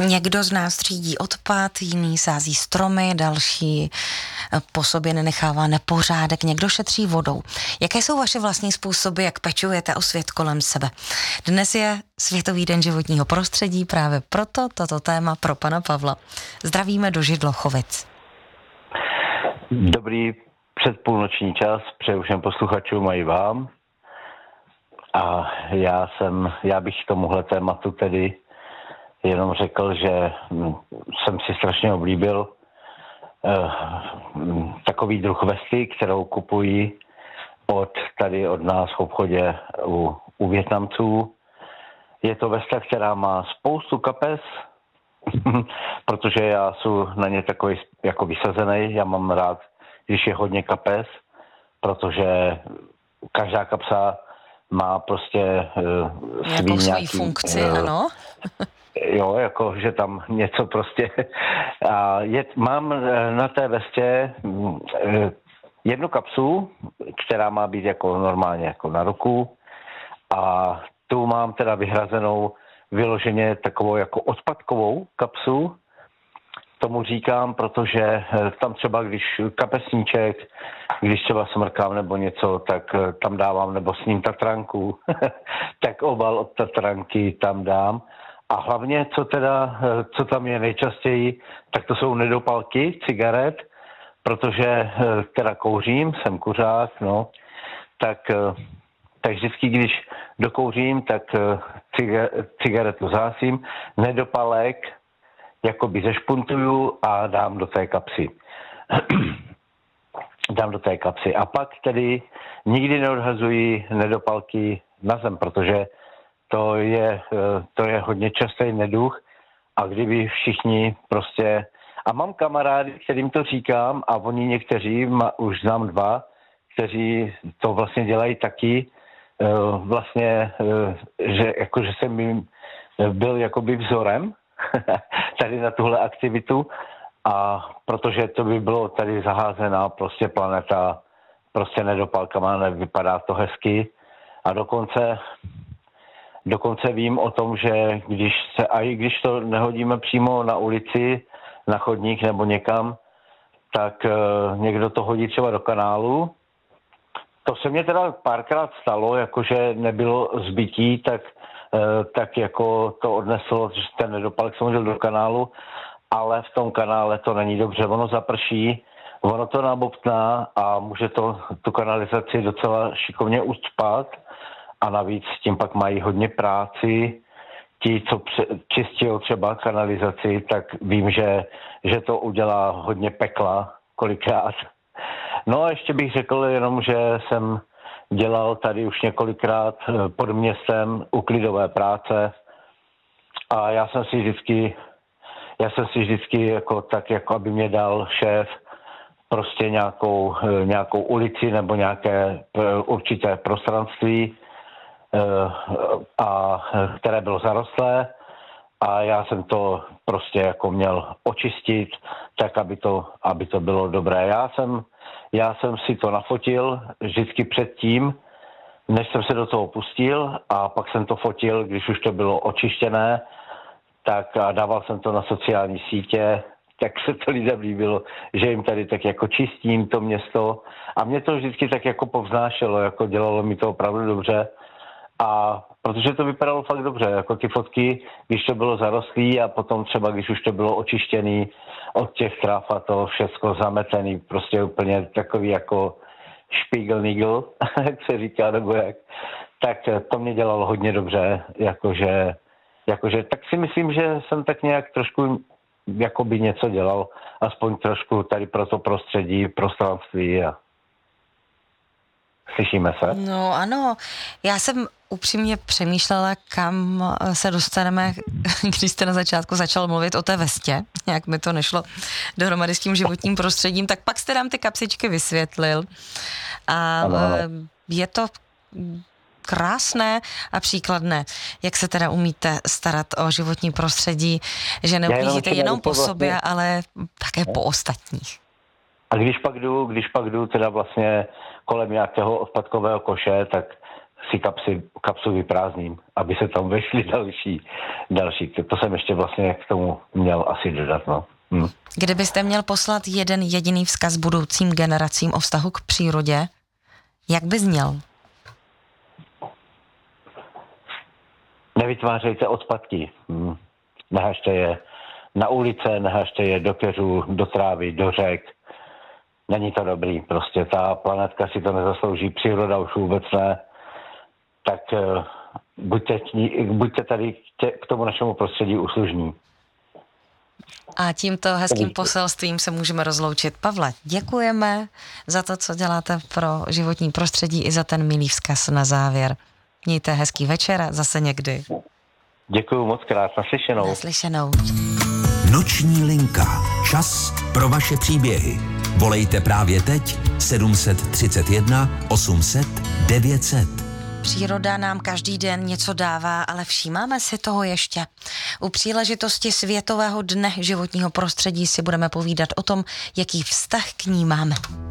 Někdo z nás třídí odpad, jiný sází stromy, další po sobě nenechává nepořádek, někdo šetří vodou. Jaké jsou vaše vlastní způsoby, jak pečujete o svět kolem sebe? Dnes je Světový den životního prostředí, právě proto toto téma pro pana Pavla. Zdravíme do Židlochovic. Dobrý předpůlnoční čas, přeju všem posluchačům a i vám. A já bych k tomuhle tématu tedy jenom řekl, že jsem si strašně oblíbil takový druh vesty, kterou kupují od nás v obchodě u Vietnamců. Je to vesta, která má spoustu kapes, protože já jsem na ně takový jako vysazený. Já mám rád, když je hodně kapes, protože každá kapsa má prostě svou funkci, ano. Jo, jako, že tam něco prostě... Mám na té vestě jednu kapsu, která má být jako normálně jako na ruku, a tu mám teda vyhrazenou vyloženě takovou jako odpadkovou kapsu. Tomu říkám, protože tam třeba, když kapesníček, když třeba smrkám nebo něco, tak tam dávám, nebo s ním tatranku, tak obal od tatranky tam dám. A hlavně, co tam je nejčastěji, tak to jsou nedopalky cigaret, protože teda kouřím, jsem kuřák, no, tak vždycky, když dokouřím, tak cigaretu zhasím, nedopalek jakoby zešpuntuju a dám do té kapsy. A pak tedy nikdy neodhazuji nedopalky na zem, protože to je hodně častý neduch, a kdyby všichni prostě... A mám kamarády, kterým to říkám, a oni někteří, už znám 2, kteří to vlastně dělají taky, že jsem jim byl jakoby vzorem tady na tuhle aktivitu, a protože to by bylo tady zaházená prostě planeta prostě nedopalkama, nevypadá to hezky, a dokonce vím o tom, že když to nehodíme přímo na ulici, na chodník nebo někam, tak někdo to hodí třeba do kanálu. To se mně teda párkrát stalo, jakože nebylo zbytí, tak jako to odneslo, že ten nedopalek se hodil do kanálu, ale v tom kanále to není dobře. Ono zaprší, ono to nabobtná a může to tu kanalizaci docela šikovně ucpat, a navíc s tím pak mají hodně práci. Ti, co čistí třeba kanalizaci, tak vím, že to udělá hodně pekla kolikrát. No a ještě bych řekl jenom, že jsem dělal tady už několikrát pod městem uklidové práce, a já jsem si vždycky jako tak, jako aby mě dal šéf prostě nějakou ulici nebo nějaké určité prostranství, a které bylo zarostlé, a já jsem to prostě jako měl očistit tak, aby to bylo dobré. Já jsem si to nafotil vždycky předtím, než jsem se do toho pustil, a pak jsem to fotil, když už to bylo očištěné, tak a dával jsem to na sociální sítě, tak se to lidem líbilo, že jim tady tak jako čistím to město, a mě to vždycky tak jako povznášelo, jako dělalo mi to opravdu dobře. A protože to vypadalo fakt dobře, jako ty fotky, když to bylo zarostlý, a potom třeba, když už to bylo očištěný od těch tráv a to všechno zametený, prostě úplně takový jako špígelnigl, jak se říká, nebo jak, tak to mě dělalo hodně dobře, jakože tak si myslím, že jsem tak nějak trošku jakoby něco dělal, aspoň trošku tady pro to prostředí, prostranství. A slyšíme se? No ano, já jsem upřímně přemýšlela, kam se dostaneme, když jste na začátku začal mluvit o té vestě, jak mi to nešlo dohromady s tím životním prostředím, tak pak jste nám ty kapsičky vysvětlil. A je to krásné a příkladné, jak se teda umíte starat o životní prostředí, že neuklízíte jenom po sobě, ale také po ostatních. A když pak jdu teda vlastně kolem nějakého odpadkového koše, tak si kapsu vyprázdním, aby se tam vešly další. To jsem ještě vlastně k tomu měl asi dodat, no. Kdybyste měl poslat jeden jediný vzkaz budoucím generacím o vztahu k přírodě, jak by zněl? Nevytvářejte odpadky. Nehažte je na ulice, nehažte je do keřů, do trávy, do řek. Není to dobrý, prostě ta planetka si to nezaslouží, příroda už vůbec ne. Tak buďte tady k tomu našemu prostředí uslužní. A tímto hezkým poselstvím se můžeme rozloučit. Pavle, děkujeme za to, co děláte pro životní prostředí i za ten milý vzkaz na závěr. Mějte hezký večer a zase někdy. Děkuju moc krát, naslyšenou. Naslyšenou. Noční linka. Čas pro vaše příběhy. Volejte právě teď 731 800 900. Příroda nám každý den něco dává, ale všímáme si toho ještě. U příležitosti Světového dne životního prostředí si budeme povídat o tom, jaký vztah k ní máme.